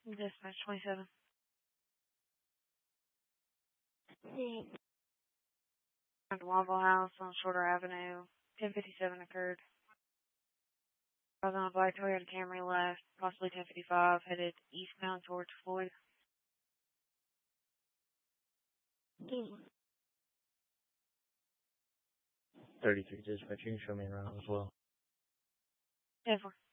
Dispatch 27. Sí. At the Waffle House on Shorter Avenue. 10:57 occurred. I was on a black Toyota Camry left, possibly 10:55, headed eastbound towards Floyd. 33 dispatch, you can show me around as well. 10-4.